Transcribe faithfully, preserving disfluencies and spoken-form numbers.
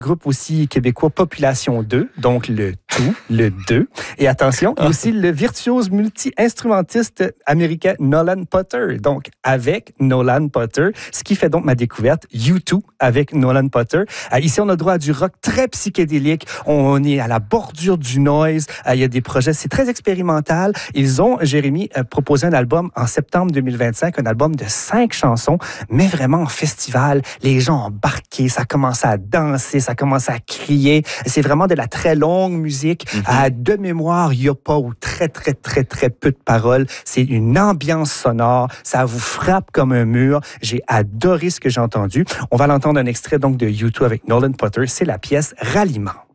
Groupe aussi québécois Population deux, donc le tout, le deux. Et attention, il y a aussi le virtuose multi-instrumentiste américain Nolan Potter, donc avec Nolan Potter, ce qui fait donc ma découverte, U deux avec Nolan Potter. Euh, ici, on a droit à du rock très psychédélique, on est à la bordure du noise, euh, il y a des projets, c'est très expérimental. Ils ont, Jérémy, euh, proposé un album en septembre deux mille vingt-cinq, un album de cinq chansons, mais vraiment en festival, les gens embarqués, ça commence à danser, ça commence à crier. C'est vraiment de la très longue musique. Mm-hmm. À de mémoire, il n'y a pas ou très, très, très, très peu de paroles. C'est une ambiance sonore. Ça vous frappe comme un mur. J'ai adoré ce que j'ai entendu. On va l'entendre un extrait donc de U deux avec Nolan Potter. C'est la pièce Ralliement.